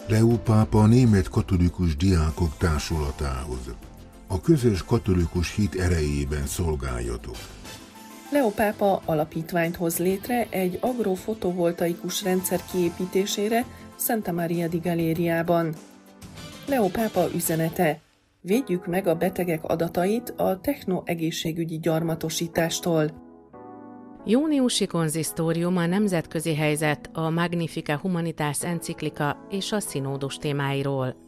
Leó pápa a német katolikus diákok társulatához. A közös katolikus hit erejében szolgáljatok. Leó pápa alapítványt hoz létre egy agrofotovoltaikus rendszer kiépítésére Santa Maria di Galeriában. Leó pápa üzenete: védjük meg a betegek adatait a technoegészségügyi gyarmatosítástól. Júniusi konzisztórium a nemzetközi helyzet, a Magnificat Humanitas enciklika és a színódus témáiról.